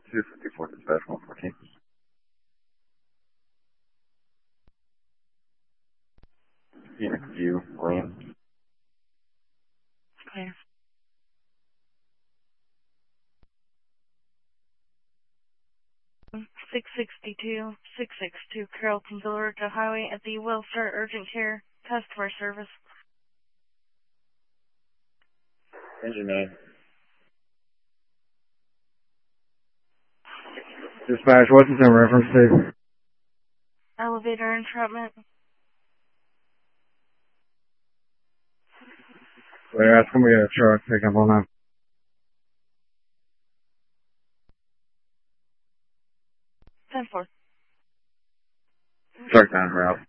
254 dispatch 114. Phoenix View, Lane. Clear. 662 Carrollton Villarica Highway at the Wellstar Urgent Care Customer Service. Engine 9. Dispatch, what's this in reference to? Elevator entrapment. They're asking me a truck pickup on that. Ten-4. Truck down route.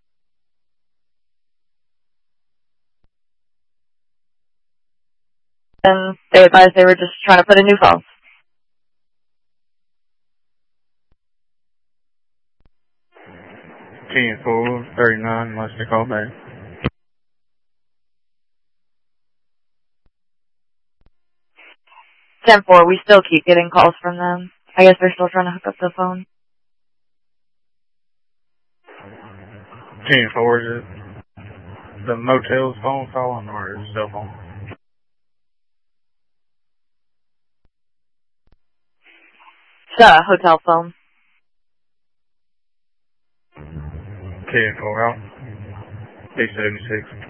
And they advised they were just trying to put in new phones. T4 39, must be called back. 10-4, we still keep getting calls from them. I guess they're still trying to hook up the phone. T4, is it the motel's phone calling or is it cell phone? It's a hotel phone. T4 out. 876.